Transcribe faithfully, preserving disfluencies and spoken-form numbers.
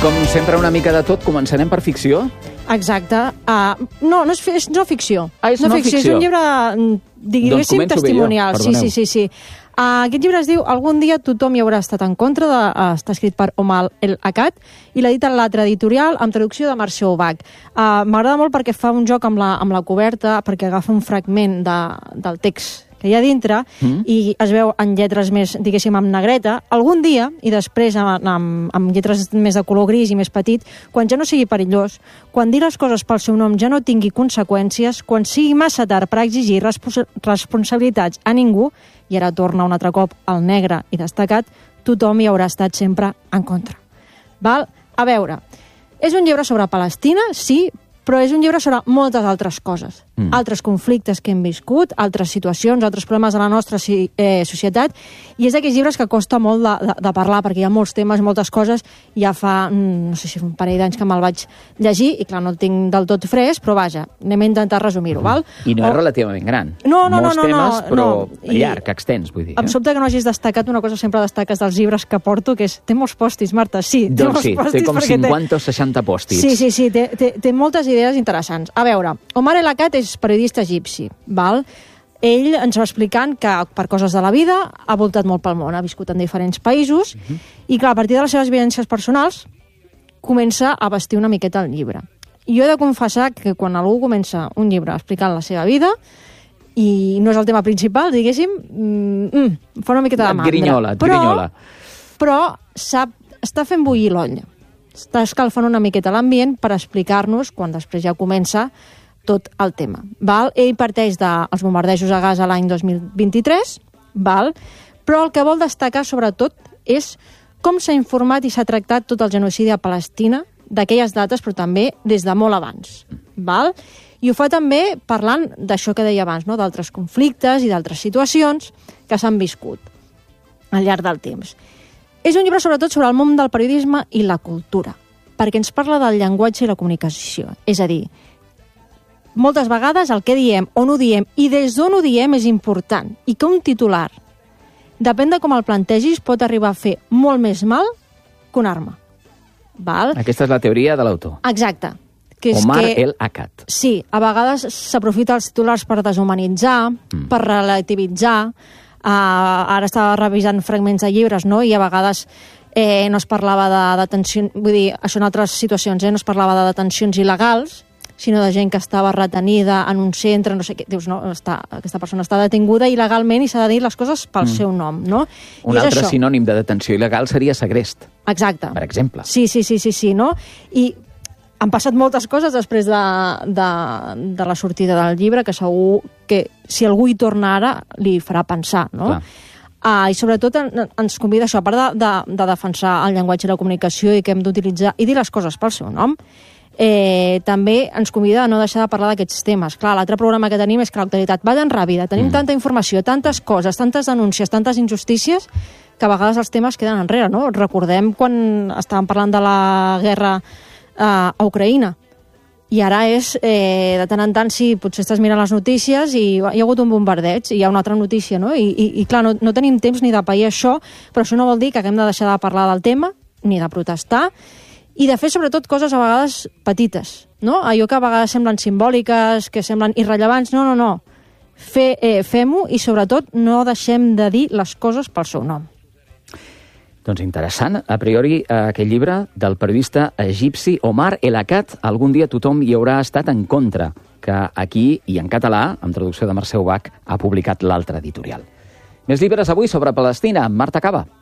Com sempre, una mica de tot. Començarem per ficció? Exacte. Uh, no, no és, és no ficció. Ah, és no, no ficció. ficció. És un llibre, diguéssim, doncs testimonial. Jo, sí, sí, sí, sí. Uh, aquest llibre es diu Algun dia tothom hi haurà estat en contra, de, uh, està escrit per Omar El-Akkad i l'edita l'altra editorial amb traducció de Mercè Ubach. Uh, M'agrada molt perquè fa un joc amb la, amb la coberta, perquè agafa un fragment de, del text que hi ha dintre mm. i es veu en lletres més, diguéssim, amb negreta. Algun dia, i després amb, amb, amb lletres més de color gris i més petit, quan ja no sigui perillós, quan dir les coses pel seu nom ja no tingui conseqüències, quan sigui massa tard per exigir respons responsabilitats a ningú, i ara torna un altre cop al negre i destacat, tothom hi haurà estat sempre en contra. Val? A veure, és un llibre sobre Palestina, sí, però és un llibre sobre moltes altres coses. Mm. Altres conflictes que hem viscut, altres situacions, altres problemes de la nostra eh, societat, i és d'aquells llibres que costa molt de, de, de parlar, perquè hi ha molts temes, moltes coses, ja fa, no sé si un parell d'anys que me'l vaig llegir, i clar, no el tinc del tot fresc, però vaja, anem a intentar resumir-ho, val? I no o... és relativament gran. No, no, Molts no, no, temes, no, però no. I... llarg, extens, vull dir. Em sobta que no hagis destacat una cosa, sempre destaques dels llibres que porto, que és, té molts pòstits, Marta, sí, té doncs molts sí, pòstits. Té com cinquanta o seixanta pòstits. Sí, sí, sí, té, té, té moltes idees interessants. A veure, Omar El-Akkad és periodista egipci, val? Ell ens va explicant que per coses de la vida ha voltat molt pel món, ha viscut en diferents països, uh-huh. i clar, a partir de les seves vivències personals comença a vestir una miqueta el llibre. I jo he de confessar que quan algú comença un llibre explicant la seva vida i no és el tema principal, diguéssim, mm, fa una miqueta de mandra. Grinyola, però, grinyola. Però sap, està fent bullir l'olla. Està escalfant una miqueta l'ambient per explicar-nos, quan després ja comença, tot el tema. Val? Ell parteix dels bombardejos a Gaza l'any dos mil vint-i-tres, val? Però el que vol destacar, sobretot, és com s'ha informat i s'ha tractat tot el genocidi a Palestina d'aquelles dates, però també des de molt abans. Val? I ho fa també parlant d'això que deia abans, no? D'altres conflictes i d'altres situacions que s'han viscut al llarg del temps. És un llibre sobretot sobre el món del periodisme i la cultura, perquè ens parla del llenguatge i la comunicació. És a dir, moltes vegades el que diem, on ho diem i des d'on ho diem és important, i que un titular, depèn de com el plantegis, pot arribar a fer molt més mal que una arma. Val? Aquesta és la teoria de l'autor. Exacte. Que és Omar que, El-Akkad. Sí, a vegades s'aprofita els titulars per deshumanitzar, mm. per relativitzar. Uh, ara estava revisant fragments de llibres, no? I a vegades eh, no es parlava de detencions, vull dir, això en altres situacions, eh, no es parlava de detencions il·legals, sinó de gent que estava retenida en un centre, no sé què, dius, no, està, aquesta persona està detinguda il·legalment i s'ha de dir les coses pel mm. seu nom, no? Un I altre això. sinònim de detenció il·legal seria segrest. Exacte. Per exemple. Sí, sí, sí, sí, sí, no? I han passat moltes coses després de, de, de la sortida del llibre, que segur que si algú hi torna ara li farà pensar, no? Uh, I sobretot en, ens convida això, a part de, de, de defensar el llenguatge i la comunicació i que hem d'utilitzar i dir les coses pel seu nom, eh, també ens convida a no deixar de parlar d'aquests temes. Clar, l'altre programa que tenim és que l'actualitat va tan ràpida, tenim mm. tanta informació, tantes coses, tantes denúncies, tantes injustícies, que a vegades els temes queden enrere, no? Recordem quan estàvem parlant de la guerra a Ucraïna. I ara és, eh, de tant en tant, sí, potser estàs mirant les notícies i hi ha hagut un bombardeig i hi ha una altra notícia, no? I, i, i clar, no, no tenim temps ni de pair això, però això no vol dir que haguem de deixar de parlar del tema, ni de protestar, i de fer sobretot coses a vegades petites, no? Allò que a vegades semblen simbòliques, que semblen irrellevants, no, no, no. Fe, eh, fem-ho i sobretot no deixem de dir les coses pel seu nom. Doncs interessant, a priori, aquest llibre del periodista egipci Omar El-Akkad, Algun dia tothom hi haurà estat en contra, que aquí, i en català, amb traducció de Mercè Ubach, ha publicat l'altre editorial. Més llibres avui sobre Palestina, amb Marta Caba.